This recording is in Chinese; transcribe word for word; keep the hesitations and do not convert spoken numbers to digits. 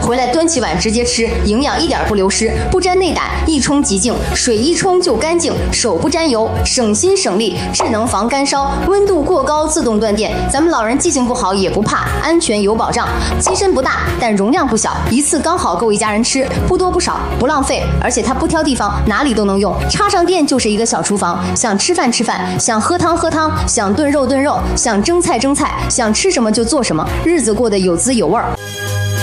回来端起碗直接吃，营养一点不流失，不沾内胆，一冲即净，水一冲就干净，手不沾油，省心省力，智能防干烧，温度过高自动断电。咱们老人记性不好也不怕，安全有保障。机身不大，但容量不小，一次刚好够一家人吃，不多不少，不浪费，而且它不挑地方，哪里都能用。插上电就是一个小厨房，想吃饭吃饭，想喝汤喝汤，想炖肉炖肉，想蒸菜蒸菜，想吃什么就做什么，日子过得有滋有味儿。